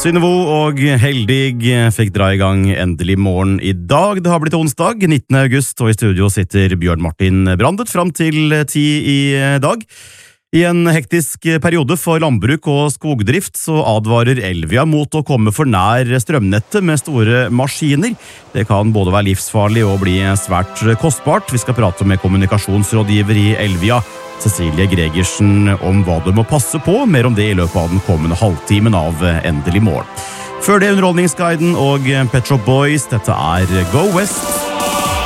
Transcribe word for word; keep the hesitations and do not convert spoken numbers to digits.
Synnøvo og Heldig fikk dra i gang endelig morgen i dag. Det har blitt onsdag, nittende august, og i studio sitter Bjørn Martin Brandet fram til ti i dag. I en hektisk periode for landbruk og skogdrift så advarer Elvia mot å komme for nær strømnettet med store maskiner. Det kan både være livsfarlig og bli svært kostbart. Vi skal prate med kommunikasjonsrådgiver i Elvia, Cecilie Gregersen, om hva du må passe på. Mer om det i løpet av den kommende halvtimen av Endelig morgen. Før det Underholdningsguiden og Pet Shop Boys, dette er Go West.